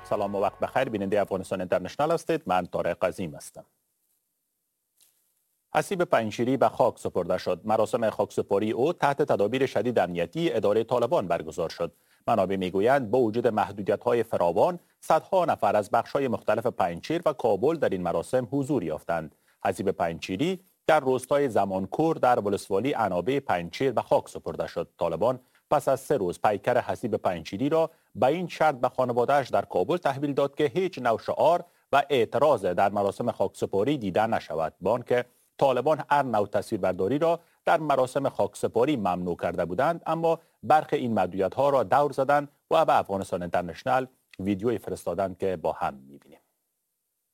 سلام و وقت بخیر. بیننده افغانستان اینترنشنال هستید. من طارق عظیم هستم. حسیب پنجشیری به خاک سپرده شد. مراسم خاکسپاری او تحت تدابیر شدید امنیتی اداره طالبان برگزار شد. منابع میگویند با وجود محدودیت‌های فراوان، صدها نفر از بخش‌های مختلف پنجشیر و کابل در این مراسم حضور یافتند. حسیب پنجشیری در روستای زمانکور در ولسوالی عنابه پنجشیر به خاک سپرده شد. طالبان پس از 3 روز پیکر حسیب پنجشیری را به این شرط به خانواده‌اش در کابل تحویل داد که هیچ نوع شعار و اعتراض در مراسم خاکسپاری دیده نشود، با آنکه طالبان هر نوع تصویربرداری را در مراسم خاکسپاری ممنوع کرده بودند، اما برخی این محدودیت‌ها را دور زدند و به افغانستان اینترنشنال ویدیویی فرستادند که با هم می‌بینیم.